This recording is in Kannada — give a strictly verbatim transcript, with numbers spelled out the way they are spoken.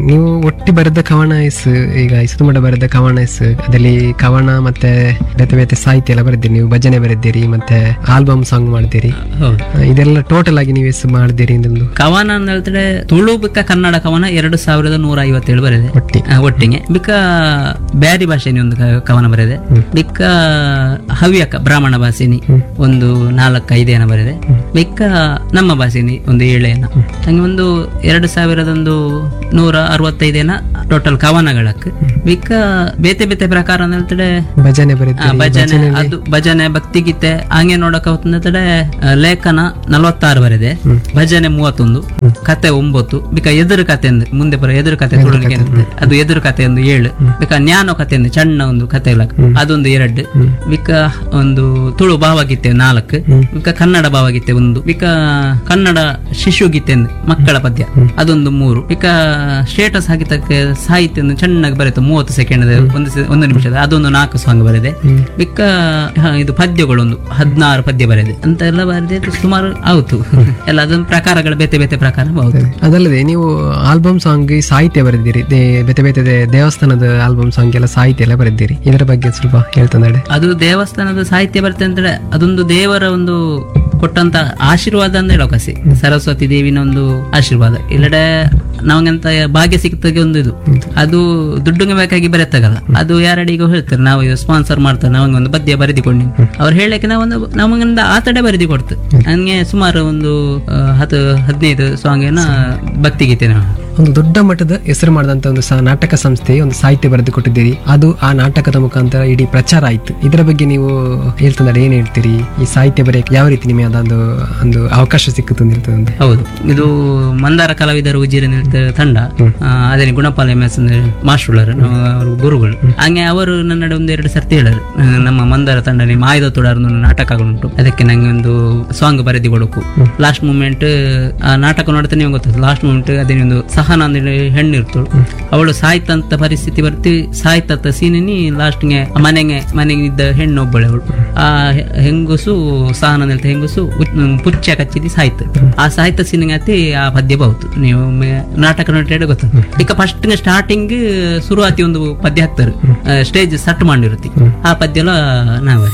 ನೀವು ಒಟ್ಟಿ ಬರೆದ ಕವನ ಎಸ್ ಈಗ ಇಸುಮಡ ಬರೆದ ಕವನ ಎಸ್ ಅದರಲ್ಲಿ ಕವನ ಮತ್ತೆ ಬೇತೆ ಬೇತೆ ಸಾಹಿತ್ಯ ಎಲ್ಲ ಬರೆದಿರಿ, ನೀವು ಭಜನೆ ಬರೆದಿರಿ ಮತ್ತೆ ಆಲ್ಬಮ್ ಸಾಂಗ್ ಮಾಡ್ತೀರಿ. ಹೌದು. ಇದೆಲ್ಲ ಟೋಟಲ್ ಆಗಿ ನೀವು ಎಷ್ಟು ಮಾಡಿದಿರಿ? ಕವನ ಅಂತ ಹೇಳಿದ್ರೆ ತುಳು ಬಿಕ್ಕ ಕನ್ನಡ ಕವನ ಎರಡು ಸಾವಿರದ ನೂರ ಐವತ್ತೇಳು ಬರೆದೆ ಒಟ್ಟಿ ಒಟ್ಟಿಗೆ. ಬಿಕ್ಕ ಬ್ಯಾರಿ ಭಾಷೆನಿ ಒಂದು ಕವನ ಬರೆದೆ. ಬಿಕ್ಕ ಹವ್ಯಕ ಬ್ರಾಹ್ಮಣ ಭಾಷೆನಿ ಒಂದು ನಾಲ್ಕು ಐದೇನ ಬರೆದೆ. ಬಿಕ್ಕ ನಮ್ಮ ಭಾಷೆನಿ ಒಂದು ಏಳೇನ. ಹಂಗೆ ಒಂದು ಎರಡು ಸಾವಿರದೊಂದು ನೂರ ಅರವತ್ತೈದೇನ ಟೋಟಲ್ ಕವನಗಳಕ್ಕೆ. ಬಿಕ್ಕ ಬೇತೆ ಬೇತೆ ಪ್ರಕಾರ ಅಂತ ಹೇಳ್ತಾರೆ ಭಜನೆ ಭಜನೆ ಅದು ಭಜನೆ ಭಕ್ತಿಗೀತೆ ಹಂಗೆ ನೋಡಕ್ ಹೋಗ್ತಂದ್ರೆ ಲೇಖನ ನಲವತ್ತಾರು ಬರೆದೆ, ಭಜನೆ ಮೂವತ್ತೊಂದು, ಕತೆ ಒಂಬತ್ತು. ಬಿಕ ಎದುರು ಕತೆ ಅಂದ್ರೆ ಮುಂದೆ ಬರೋ ಎದುರು ಕತೆ ತುಳುನಿಗೆ ಅದು ಎದುರು ಕತೆ ಒಂದು ಏಳು. ಬಿಕ ಜ್ಞಾನ ಕತೆ ಅಂದ್ರೆ ಸಣ್ಣ ಒಂದು ಕತೆ ಇಲ್ಲ ಅದೊಂದು ಎರಡು. ಬಿಕ ಒಂದು ತುಳು ಭಾವಗೀತೆ ನಾಲ್ಕು. ಬಿಕ ಕನ್ನಡ ಭಾವಗೀತೆ ಒಂದು. ಬಿಕ ಕನ್ನಡ ಶಿಶು ಗೀತೆ ಅಂದ್ರೆ ಮಕ್ಕಳ ಪದ್ಯ ಅದೊಂದು ಮೂರು. ಬಿಕ ಸ್ಟೇಟಸ್ ಹಾಕಿದ್ದಕ್ಕೆ ಸಾಹಿತ್ಯ ಚೆನ್ನಾಗಿ ಬರೀತು ಮೂವತ್ತು ಸೆಕೆಂಡ್ ಒಂದು ಒಂದು ನಿಮಿಷದ ಅದೊಂದು ನಾಲ್ಕು ಸಾಂಗ್ ಬರೆದೆ. ಬಿಕ್ಕ ಇದು ಪದ್ಯಗಳೊಂದು ಹದಿನಾರು ಪದ್ಯ ಬರೆದೆ ಅಂತ ಎಲ್ಲ ಬರೆದೆ. ಸುಮಾರು ಆಯ್ತು ಎಲ್ಲ ಅದೊಂದು ಪ್ರಕಾರಗಳು ಬೇತೆ ಬೇತೆ ಪ್ರಕಾರ ಹೌದು. ಅದಲ್ಲದೆ ನೀವು ಆಲ್ಬಮ್ ಸಾಂಗ್ ಸಾಹಿತ್ಯ ಬರೆದಿರಿ, ಬೇತೆ ಬೇತೆ ದೇವಸ್ಥಾನದ ಆಲ್ಬಮ್ ಸಾಂಗ್ ಎಲ್ಲ ಸಾಹಿತ್ಯ ಎಲ್ಲ ಬರೆದಿರಿ. ಇದರ ಬಗ್ಗೆ ಸ್ವಲ್ಪ ಹೇಳ್ತಂದ್ರೆ. ಅದು ದೇವಸ್ಥಾನದ ಸಾಹಿತ್ಯ ಬರುತ್ತೆ ಅಂದ್ರೆ ಅದೊಂದು ದೇವರ ಒಂದು ಕೊಟ್ಟಂತ ಆಶೀರ್ವಾದ ಅಂತ ಹೇಳೋಕಸಿ, ಸರಸ್ವತಿ ದೇವಿನ ಒಂದು ಆಶೀರ್ವಾದ. ಇಲ್ಲಡೆ ನಮಗಂತ ಭಾಗ್ಯ ಸಿಕ್ತಾಗೆ ಒಂದು ಇದು ಅದು ದುಡ್ಡುಗೆ ಬೇಕಾಗಿ ಬರೆತ್ತಾಗಲ್ಲ. ಅದು ಯಾರಡಿಗೂ ಹೇಳ್ತಾರೆ ನಾವು ಸ್ಪಾನ್ಸರ್ ಮಾಡ್ತಾರೆ ನಾವಂಗೆ ಒಂದು ಪದ್ಯ ಬರೆದಿಕೊಂಡು ಅವ್ರು ಹೇಳಕ್ಕೆ ನಾವೊಂದು ನಮಗಿಂದ ಆತಡೆ ಬರೆದಿ ಕೊಡ್ತು. ಹಂಗೆ ಸುಮಾರು ಒಂದು ಹತ್ತು ಹದಿನೈದು ಸಾಂಗ್ ಏನ ಭಕ್ತಿಗೀತೆ ಒಂದು ದೊಡ್ಡ ಮಟ್ಟದ ಹೆಸರು ಮಾಡಿದಂತ ಒಂದು ನಾಟಕ ಸಂಸ್ಥೆ ಒಂದು ಸಾಹಿತ್ಯ ಬರೆದು ಕೊಟ್ಟಿದ್ದೀರಿ. ಅದು ಆ ನಾಟಕದ ಮುಖಾಂತರ ಇಡೀ ಪ್ರಚಾರ ಆಯ್ತು. ಇದರ ಬಗ್ಗೆ ನೀವು ಹೇಳ್ತಂದ್ರೆ ಏನ್ ಹೇಳ್ತೀರಿ? ಈ ಸಾಹಿತ್ಯ ಬರೆಯಕ್ಕೆ ಯಾವ ರೀತಿ ನಿಮಗೆ ಅದೊಂದು ಒಂದು ಅವಕಾಶ ಸಿಕ್ಕುತ್ತೆ ಅಂತ ಹೇಳ್ತದೆ? ಹೌದು, ಇದು ಮಂದಾರ ಕಲಾವಿದರು ಉಜಿರ ತಂಡ, ಅದೇ ಗುಣಪಾಲ ಎಂ ಎಸ್ ಮಾಸ್ಟರ್ ಅವರು ಗುರುಗಳು. ಹಂಗೆ ಅವರು ನನ್ನ ಒಂದು ಎರಡು ಸರ್ತಿ ಹೇಳರು ನಮ್ಮ ಮಂದಾರ ತಂಡ ನಿಮ್ಮ ಆಯ್ದ ತೊಡಾರ ನಾಟಕಗಳುಂಟು, ಅದಕ್ಕೆ ನಂಗೆ ಒಂದು ಸಾಂಗ್ ಬರೆದಿ ಕೊಡಕು. ಲಾಸ್ಟ್ ಮೂಮೆಂಟ್ ಆ ನಾಟಕ ನೋಡ್ತಾ ನೀವು ಗೊತ್ತ ಲಾಸ್ಟ್ ಮೂಮೆಂಟ್ ಅದೇ ಒಂದು ಸಹನ ಅಂದ್ರೆ ಹೆಣ್ಣು ಇರ್ತಳು, ಅವಳು ಸಾಯ್ತಂತ ಪರಿಸ್ಥಿತಿ ಬರ್ತೀವಿ, ಸಾಯ್ತಂತ ಸೀನಿನಿ ಲಾಸ್ಟ್ಗೆ ಮನೆಗೆ ಮನೆಗೆ ಇದ್ದ ಹೆಣ್ಣು ಒಬ್ಬಳೆ ಅವಳು. ಆ ಹೆಂಗುಸು ಸಹನ ಅಂತ ಹೆಂಗುಸು ಪುಚ್ಚ ಕಚ್ಚಿದಿ ಸಾಯ್ತು. ಆ ಸಾಹಿತ್ಯ ಸೀನಿಗೆ ಅತಿ ಆ ಪದ್ಯ ಬಹುದು ನೀವು ನಾಟಕ ನೋಡಿ ಗೊತ್ತ. ಈಗ ಫಸ್ಟ್ ಸ್ಟಾರ್ಟಿಂಗ್ ಶುರುವಾತಿ ಒಂದು ಪದ್ಯ ಹಾಕ್ತಾರೆ, ಸ್ಟೇಜ್ ಸಟ್ ಮಾಡಿರುತ್ತೆ ಆ ಪದ್ಯ ಎಲ್ಲ ನಾವೇ